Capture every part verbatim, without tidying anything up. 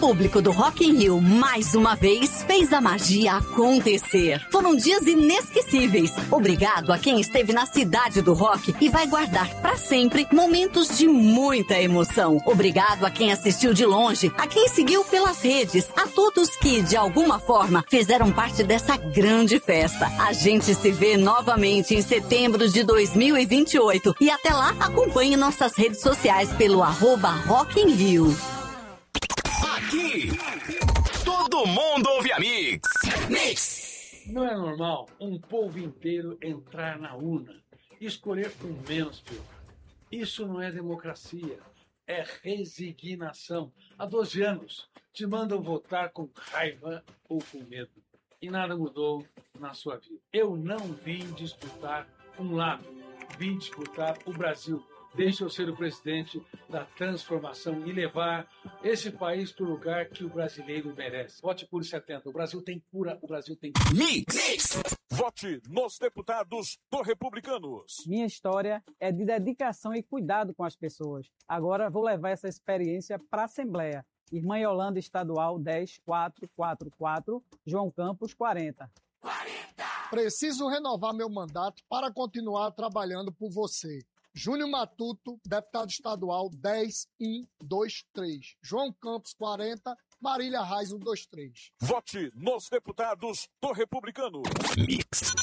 público do Rock in Rio, mais uma vez, fez a magia acontecer. Foram dias inesquecíveis. Obrigado a quem esteve na cidade do rock e vai guardar para sempre momentos de muita emoção. Obrigado a quem assistiu de longe, a quem seguiu pelas redes, a todos que, de alguma forma, fizeram parte dessa grande festa. A gente se vê novamente em setembro de dois mil e vinte e oito. E até lá, acompanhe nossas redes sociais pelo arroba Rock in Rio. Aqui, todo mundo ouve a Mix. Mix. Não é normal um povo inteiro entrar na urna e escolher o menos pior. Isso não é democracia, é resignação. Há doze anos te mandam votar com raiva ou com medo. E nada mudou na sua vida. Eu não vim disputar um lado, vim disputar o Brasil. Deixa eu ser o presidente da transformação e levar esse país para o lugar que o brasileiro merece. Vote por setenta. O Brasil tem cura, o Brasil tem cura. Mix. Vote nos deputados do Republicanos. Minha história é de dedicação e cuidado com as pessoas. Agora vou levar essa experiência para a Assembleia. Irmã Yolanda Estadual dez quatro quatro quatro, João Campos quarenta. quarenta. Preciso renovar meu mandato para continuar trabalhando por você. Júnior Matuto, deputado estadual dez um dois três. João Campos quarenta, Marília Reis um dois três. Vote nos deputados do Republicano. Mix.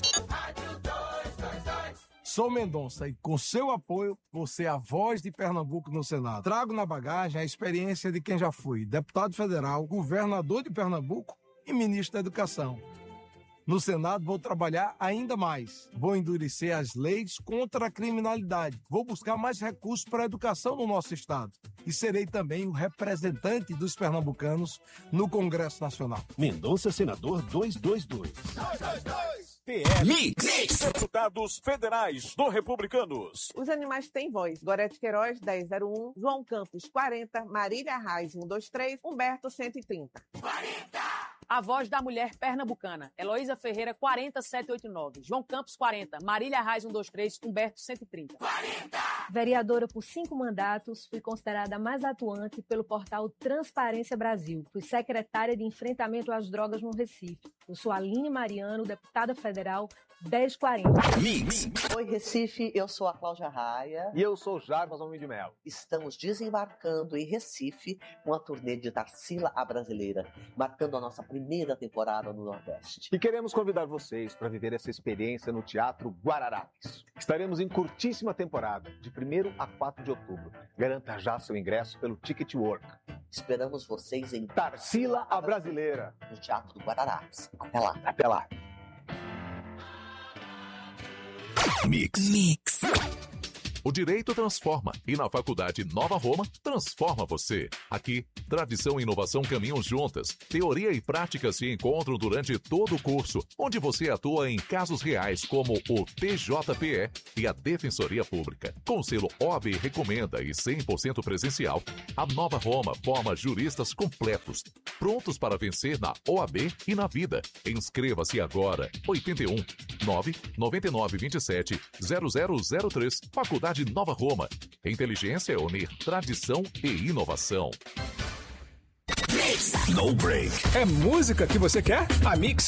Sou Mendonça e com seu apoio, você é a voz de Pernambuco no Senado. Trago na bagagem a experiência de quem já foi deputado federal, governador de Pernambuco e ministro da Educação. No Senado, vou trabalhar ainda mais. Vou endurecer as leis contra a criminalidade. Vou buscar mais recursos para a educação no nosso estado. E serei também o representante dos pernambucanos no Congresso Nacional. Mendonça, senador duzentos e vinte e dois. duzentos e vinte e dois. P L. Mix. Deputados federais do Republicanos. Os animais têm voz. Gorete Queiroz, dez zero um. João Campos, quarenta. Marília Reis, um dois três. Humberto, cento e trinta. quarenta. A voz da mulher pernambucana. Heloísa Ferreira, quarenta, setecentos e oitenta e nove. João Campos, quarenta. Marília Reis, um dois três. Humberto, cento e trinta. quarenta. Vereadora por cinco mandatos, fui considerada a mais atuante pelo portal Transparência Brasil. Fui secretária de enfrentamento às drogas no Recife. Eu sou Aline Mariano, deputada federal dez quarenta. Mix. Oi, Recife, eu sou a Cláudia Raia. E eu sou o Jarbas Homem de Mel. Estamos desembarcando em Recife com a turnê de Tarsila a Brasileira, marcando a nossa primeira temporada no Nordeste. E queremos convidar vocês para viver essa experiência no Teatro Guararapes. Estaremos em curtíssima temporada, de primeiro a quatro de outubro. Garanta já seu ingresso pelo Ticket Work. Esperamos vocês em Tarsila a Brasileira, no Teatro do Guararapes. Até lá. Até lá. Mix. Mix. O direito transforma e na Faculdade Nova Roma transforma você. Aqui, tradição e inovação caminham juntas. Teoria e prática se encontram durante todo o curso, onde você atua em casos reais como o T J P E e a Defensoria Pública. Com o selo O A B Recomenda e cem por cento presencial, a Nova Roma forma juristas completos, prontos para vencer na O A B e na vida. Inscreva-se agora. oito um nove nove nove dois sete zero zero zero três. Faculdade Nova Roma. Inteligência é unir tradição e inovação. No break. É música que você quer? A Mix